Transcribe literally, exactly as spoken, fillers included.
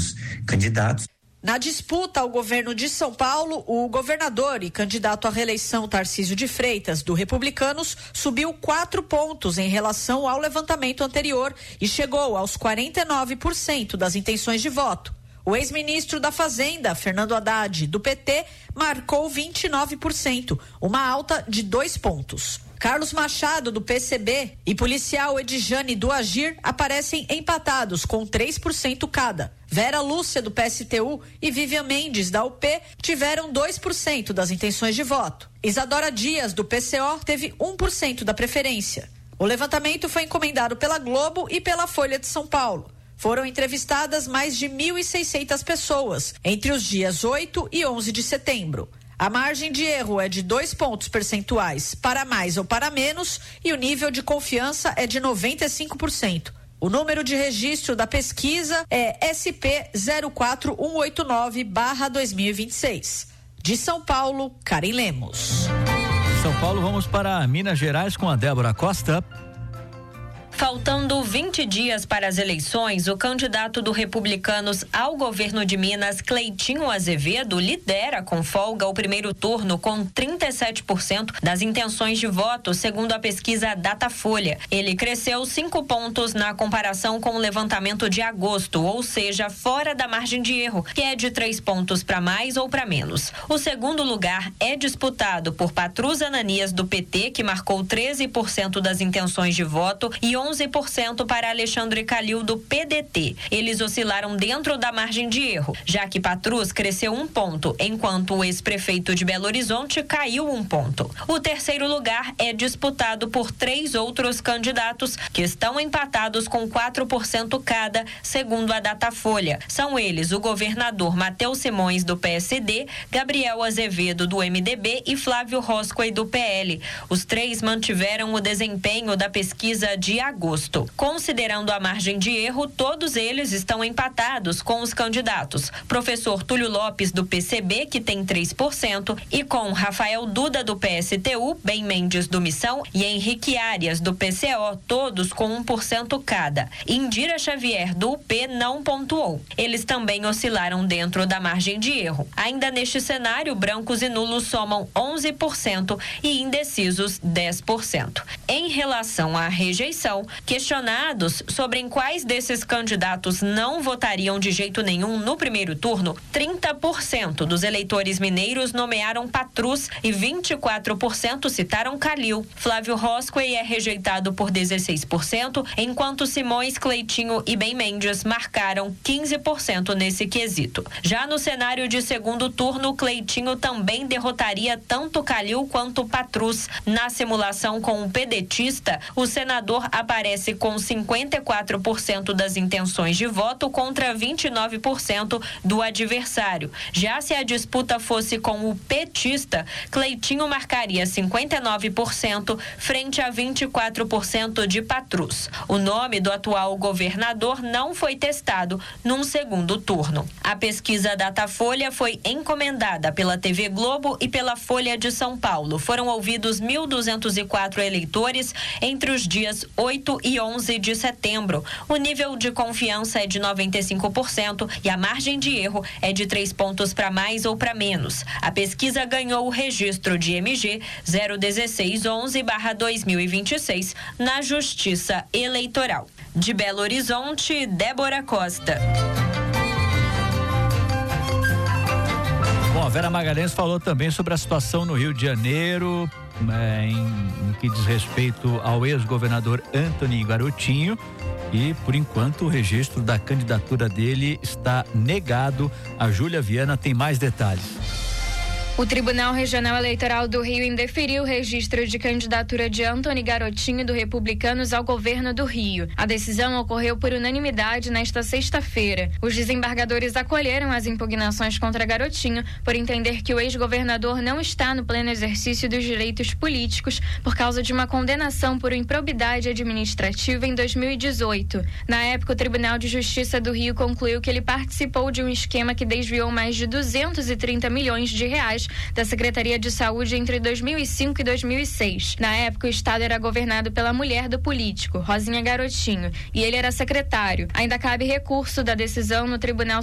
outros candidatos. Na disputa ao governo de São Paulo, o governador e candidato à reeleição Tarcísio de Freitas, do Republicanos, subiu quatro pontos em relação ao levantamento anterior e chegou aos quarenta e nove por cento das intenções de voto. O ex-ministro da Fazenda, Fernando Haddad, do P T, marcou vinte e nove por cento, uma alta de dois pontos. Carlos Machado, do P C B, e policial Edjane, do Agir, aparecem empatados com três por cento cada. Vera Lúcia, do P S T U, e Vivian Mendes, da U P, tiveram dois por cento das intenções de voto. Isadora Dias, do P C O, teve um por cento da preferência. O levantamento foi encomendado pela Globo e pela Folha de São Paulo. Foram entrevistadas mais de mil e seiscentas pessoas entre os dias oito e onze de setembro. A margem de erro é de dois pontos percentuais para mais ou para menos e o nível de confiança é de noventa e cinco por cento. O número de registro da pesquisa é S P zero quatro um oito nove barra dois mil e vinte e seis. De São Paulo, Karen Lemos. São Paulo, vamos para Minas Gerais com a Débora Costa. Faltando vinte dias para as eleições, o candidato do Republicanos ao governo de Minas, Cleitinho Azevedo, lidera com folga o primeiro turno com trinta e sete por cento das intenções de voto, segundo a pesquisa Datafolha. Ele cresceu cinco pontos na comparação com o levantamento de agosto, ou seja, fora da margem de erro, que é de três pontos para mais ou para menos. O segundo lugar é disputado por Patrus Ananias, do P T, que marcou treze por cento das intenções de voto, e onze por cento para Alexandre Calil, do P D T. Eles oscilaram dentro da margem de erro, já que Patrus cresceu um ponto, enquanto o ex-prefeito de Belo Horizonte caiu um ponto. O terceiro lugar é disputado por três outros candidatos que estão empatados com quatro por cento cada, segundo a Datafolha. São eles o governador Matheus Simões, do P S D, Gabriel Azevedo, do M D B e Flávio Roscoe, do P L. Os três mantiveram o desempenho da pesquisa de agosto. Considerando a margem de erro, todos eles estão empatados com os candidatos. Professor Túlio Lopes, do P C B, que tem três por cento, e com Rafael Duda, do P S T U, Ben Mendes, do Missão, e Henrique Arias, do P C O, todos com um por cento cada. Indira Xavier, do U P, não pontuou. Eles também oscilaram dentro da margem de erro. Ainda neste cenário, brancos e nulos somam onze por cento e indecisos dez por cento. Em relação à rejeição, questionados sobre em quais desses candidatos não votariam de jeito nenhum no primeiro turno, trinta por cento dos eleitores mineiros nomearam Patrus e vinte e quatro por cento citaram Calil. Flávio Roscoe é rejeitado por dezesseis por cento, enquanto Simões, Cleitinho e Ben Mendes marcaram quinze por cento nesse quesito. Já no cenário de segundo turno, Cleitinho também derrotaria tanto Calil quanto Patrus. Na simulação com o pedetista, o senador aparece com cinquenta e quatro por cento das intenções de voto contra vinte e nove por cento do adversário. Já se a disputa fosse com o petista, Cleitinho marcaria cinquenta e nove por cento frente a vinte e quatro por cento de Patrus. O nome do atual governador não foi testado num segundo turno. A pesquisa Datafolha foi encomendada pela T V Globo e pela Folha de São Paulo. Foram ouvidos mil duzentos e quatro eleitores entre os dias oito e onze de setembro. O nível de confiança é de noventa e cinco por cento e a margem de erro é de três pontos para mais ou para menos. A pesquisa ganhou o registro de M G zero um seis onze barra dois mil e vinte e seis na Justiça Eleitoral. De Belo Horizonte, Débora Costa. Bom, a Vera Magalhães falou também sobre a situação no Rio de Janeiro, é, em, em que diz respeito ao ex-governador Antony Garotinho, e por enquanto o registro da candidatura dele está negado. A Júlia Viana tem mais detalhes. O Tribunal Regional Eleitoral do Rio indeferiu o registro de candidatura de Antony Garotinho, do Republicanos, ao governo do Rio. A decisão ocorreu por unanimidade nesta sexta-feira. Os desembargadores acolheram as impugnações contra Garotinho por entender que o ex-governador não está no pleno exercício dos direitos políticos por causa de uma condenação por improbidade administrativa em dois mil e dezoito. Na época, o Tribunal de Justiça do Rio concluiu que ele participou de um esquema que desviou mais de duzentos e trinta milhões de reais da Secretaria de Saúde entre dois mil e cinco e dois mil e seis. Na época, o estado era governado pela mulher do político, Rosinha Garotinho, e ele era secretário. Ainda cabe recurso da decisão no Tribunal